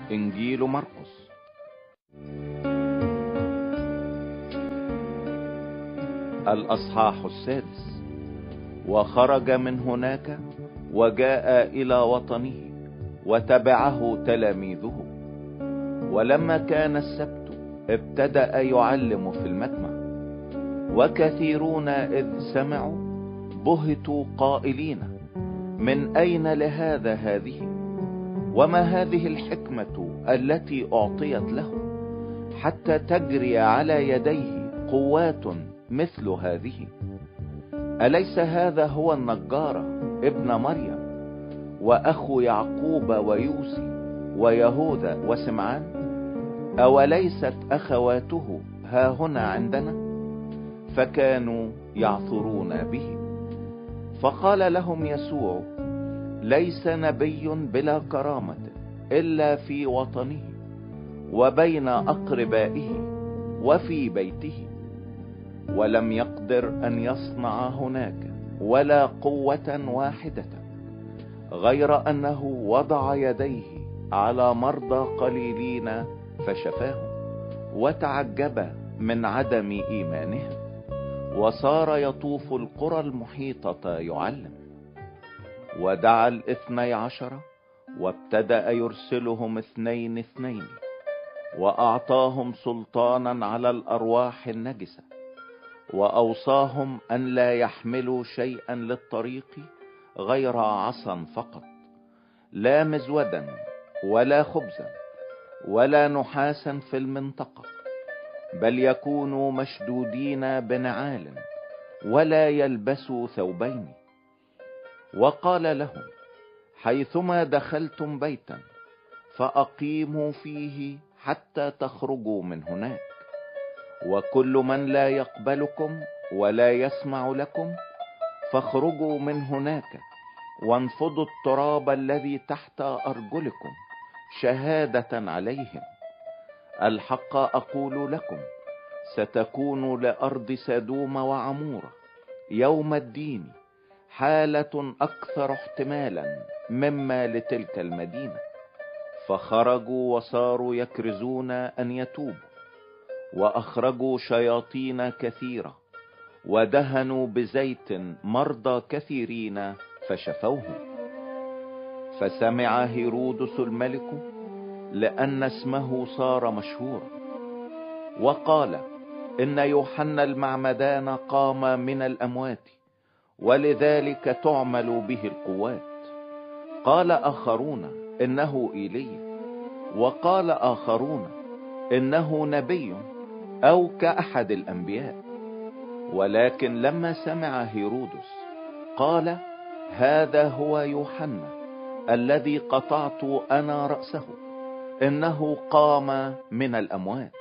إنجيل مرقس. الأصحاح 6. وخرج من هناك وجاء إلى وطنه وتبعه تلاميذه. ولما كان السبت ابتدأ يعلم في المجمع، وكثيرون إذ سمعوا بهتوا قائلين: من أين لهذا هذه؟ وما هذه الحكمة التي أعطيت له حتى تجري على يديه قوات مثل هذه؟ أليس هذا هو النجار ابن مريم وأخو يعقوب ويوسي ويهوذا وسمعان؟ أوليست أخواته ها هنا عندنا؟ فكانوا يعثرون به. فقال لهم يسوع: ليس نبي بلا كرامة إلا في وطنه وبين أقربائه وفي بيته. ولم يقدر أن يصنع هناك ولا قوة واحدة، غير أنه وضع يديه على مرضى قليلين فشفاهم، وتعجب من عدم إيمانهم، وصار يطوف القرى المحيطة يعلم. ودعا 12 وابتدأ يرسلهم 2 وأعطاهم سلطانا على الأرواح النجسة، وأوصاهم أن لا يحملوا شيئا للطريق غير عصا فقط، لا مزودا ولا خبزا ولا نحاسا في المنطقة، بل يكونوا مشدودين بنعال، ولا يلبسوا ثوبين. وقال لهم: حيثما دخلتم بيتا فأقيموا فيه حتى تخرجوا من هناك. وكل من لا يقبلكم ولا يسمع لكم فاخرجوا من هناك، وانفضوا التراب الذي تحت أرجلكم شهادة عليهم. الحق أقول لكم، ستكون لأرض سدوم وعمورة يوم الدين حالة أكثر احتمالا مما لتلك المدينة. فخرجوا وصاروا يكرزون أن يتوبوا، وأخرجوا شياطين كثيرة، ودهنوا بزيت مرضى كثيرين فشفوهم. فسمع هيرودس الملك لأن اسمه صار مشهورا، وقال: إن يوحنا المعمدان قام من الأموات، ولذلك تعمل به القوات. قال آخرون: إنه إيليا، وقال آخرون: إنه نبي أو كأحد الأنبياء. ولكن لما سمع هيرودس قال: هذا هو يوحنا الذي قطعت أنا رأسه، إنه قام من الأموات.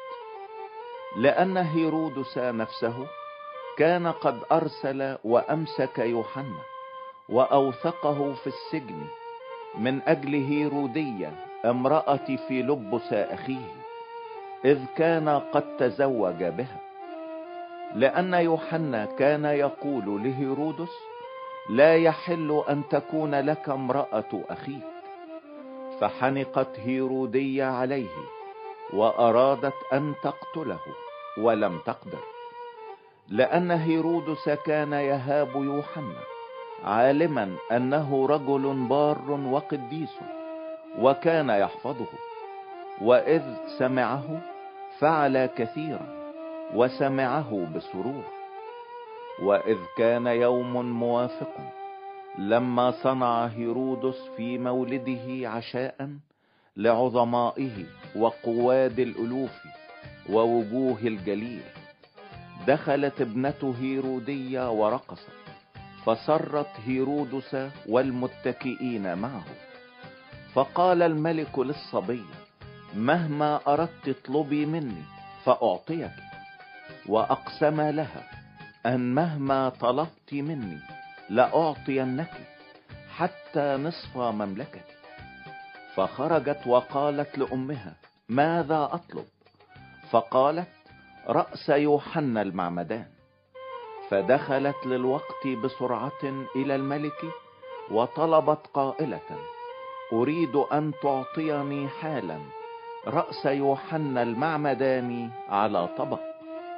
لأن هيرودس نفسه كان قد أرسل وأمسك يوحنا وأوثقه في السجن من أجل هيرودية امرأة فيلبس أخيه، إذ كان قد تزوج بها. لأن يوحنا كان يقول لهيرودس: لا يحل أن تكون لك امرأة أخيك. فحنقت هيرودية عليه وأرادت أن تقتله ولم تقدر، لأن هيرودس كان يهاب يوحنا، عالما أنه رجل بار وقديس، وكان يحفظه. وإذ سمعه فعل كثيرا، وسمعه بسرور. وإذ كان يوم موافق لما صنع هيرودس في مولده عشاء لعظمائه وقواد الألوف ووجوه الجليل، دخلت ابنة هيرودية ورقصت، فسرت هيرودس والمتكئين معه. فقال الملك للصبي: مهما أردت اطلبي مني فأعطيك. وأقسم لها أن مهما طلبت مني لأعطينك حتى نصف مملكتي. فخرجت وقالت لأمها: ماذا أطلب؟ فقالت: رأس يوحنا المعمدان. فدخلت للوقت بسرعة إلى الملك وطلبت قائلة: أريد أن تعطيني حالا رأس يوحنا المعمداني على طبق.